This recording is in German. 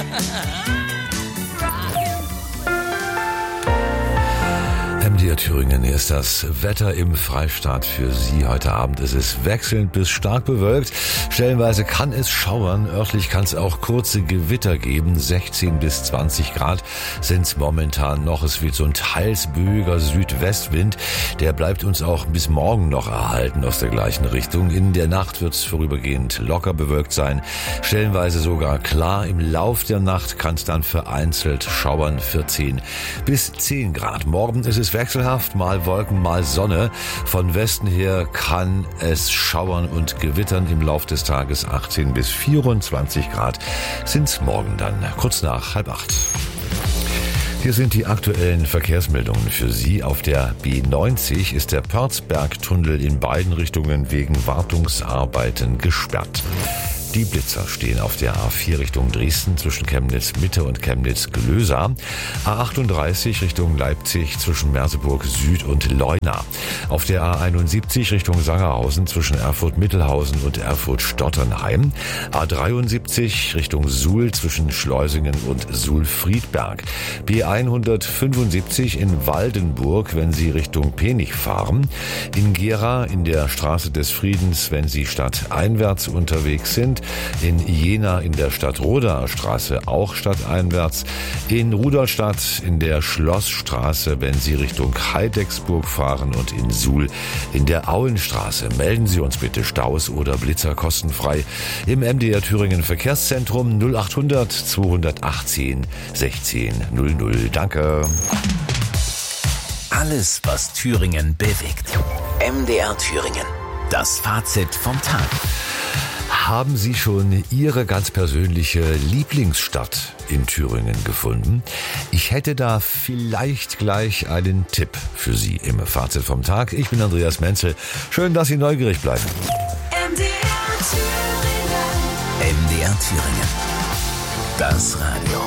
MDR Thüringen ist das Wetter im Freistaat für Sie. Heute Abend ist es wechselnd bis stark bewölkt. Stellenweise kann es schauern. Örtlich kann es auch kurze Gewitter geben. 16 bis 20 Grad sind es momentan noch. Es wird so ein teils böiger Südwestwind. Der bleibt uns auch bis morgen noch erhalten aus der gleichen Richtung. In der Nacht wird es vorübergehend locker bewölkt sein. Stellenweise sogar klar. Im Lauf der Nacht kann es dann vereinzelt schauern. 14 bis 10 Grad. Morgen ist es wechselhaft, mal Wolken, mal Sonne. Von Westen her kann es schauern und gewittern im Lauf des Tages. 18 bis 24 Grad sind's morgen dann, kurz nach 7:30. Hier sind die aktuellen Verkehrsmeldungen für Sie. Auf der B90 ist der Pörzbergtunnel in beiden Richtungen wegen Wartungsarbeiten gesperrt. Die Blitzer stehen auf der A4 Richtung Dresden zwischen Chemnitz Mitte und Chemnitz Glösa. A38 Richtung Leipzig zwischen Merseburg Süd und Leuna. Auf der A71 Richtung Sangerhausen zwischen Erfurt Mittelhausen und Erfurt Stotternheim. A73 Richtung Suhl zwischen Schleusingen und Suhl-Friedberg. B175 in Waldenburg, wenn Sie Richtung Penich fahren. In Gera in der Straße des Friedens, wenn Sie stadteinwärts unterwegs sind. In Jena in der Stadtrodaer Straße auch stadteinwärts. In Rudolstadt in der Schlossstraße, wenn Sie Richtung Heidecksburg fahren, und in Suhl in der Auenstraße. Melden Sie uns bitte Staus oder Blitzer kostenfrei im MDR Thüringen Verkehrszentrum 0800 218 16 00. Danke. Alles, was Thüringen bewegt. MDR Thüringen. Das Fazit vom Tag. Haben Sie schon Ihre ganz persönliche Lieblingsstadt in Thüringen gefunden? Ich hätte da vielleicht gleich einen Tipp für Sie im Fazit vom Tag. Ich bin Andreas Menzel. Schön, dass Sie neugierig bleiben. MDR Thüringen. Das Radio.